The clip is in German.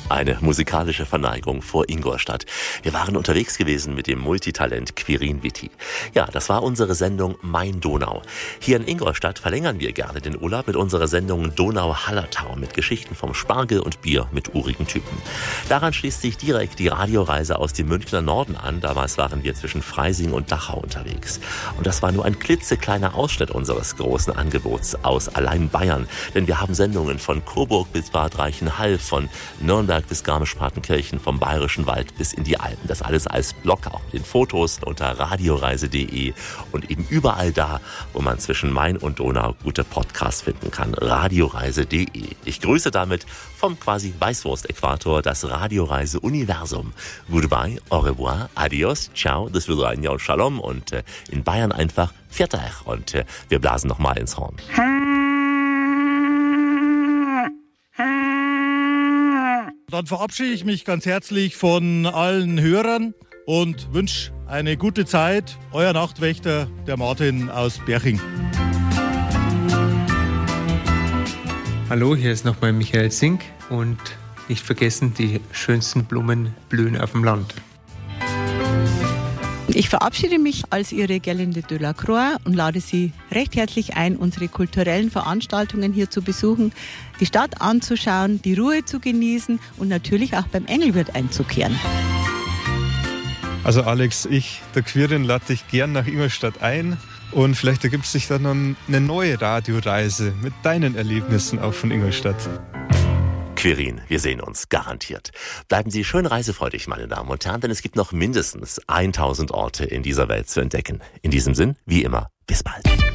Eine musikalische Verneigung vor Ingolstadt. Wir waren unterwegs gewesen mit dem Multitalent Quirin Witty. Ja, das war unsere Sendung Mein Donau. Hier in Ingolstadt verlängern wir gerne den Urlaub mit unserer Sendung Donau-Hallertau mit Geschichten vom Spargel und Bier mit urigen Typen. Daran schließt sich direkt die Radioreise aus dem Münchner Norden an. Damals waren wir zwischen Freising und Dachau unterwegs. Und das war nur ein klitzekleiner Ausschnitt unseres großen Angebots aus allein Bayern. Denn wir haben Sendungen von Coburg bis Bad Reichenhall, von Nürnberg bis Garmisch-Partenkirchen, vom Bayerischen Wald bis in die Alpen. Das alles als Blog, auch mit den Fotos unter radioreise.de und eben überall da, wo man zwischen Main und Donau gute Podcasts finden kann. Radioreise.de. Ich grüße damit vom quasi Weißwurst-Äquator das Radioreise-Universum. Goodbye, au revoir, adios, ciao, das würde ein und Shalom und in Bayern einfach Viertag und wir blasen nochmal ins Horn. Dann verabschiede ich mich ganz herzlich von allen Hörern und wünsche eine gute Zeit. Euer Nachtwächter, der Martin aus Berching. Hallo, hier ist nochmal Michael Zink und nicht vergessen, die schönsten Blumen blühen auf dem Land. Ich verabschiede mich als Ihre Gerlinde de la Croix und lade Sie recht herzlich ein, unsere kulturellen Veranstaltungen hier zu besuchen, die Stadt anzuschauen, die Ruhe zu genießen und natürlich auch beim Engelwirt einzukehren. Also Alex, der Quirin, lade dich gern nach Ingolstadt ein und vielleicht ergibt sich dann noch eine neue Radioreise mit deinen Erlebnissen auch von Ingolstadt. Quirin, wir sehen uns, garantiert. Bleiben Sie schön reisefreudig, meine Damen und Herren, denn es gibt noch mindestens 1000 Orte in dieser Welt zu entdecken. In diesem Sinn, wie immer, bis bald.